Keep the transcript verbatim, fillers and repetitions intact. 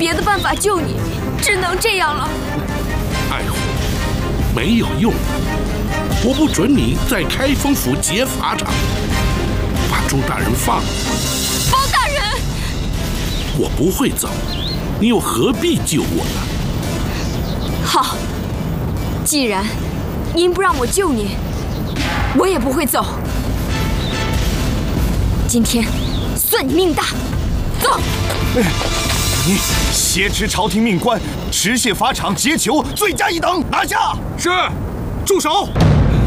别的办法救你，只能这样了。 爱护没有用，我不准你在开封府劫法场，把朱大人放了。 包大人， 我不会走，你又何必救我呢？ 好，既然您不让我救您，我也不会走。今天算你命大，走！ 你挟持朝廷命官，持械法场劫囚，罪加一等，拿下！ 是，住手！